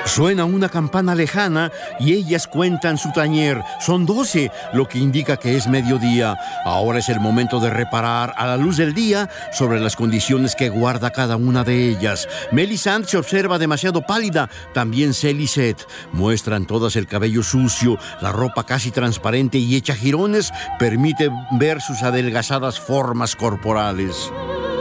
Suena una campana lejana y ellas cuentan su tañer. Son 12, lo que indica que es mediodía. Ahora es el momento de reparar a la luz del día sobre las condiciones que guarda cada una de ellas. Melisande se observa demasiado pálida, también Celisette. Muestran todas el cabello sucio, la ropa casi transparente y hecha jirones permite ver sus adelgazadas formas corporales.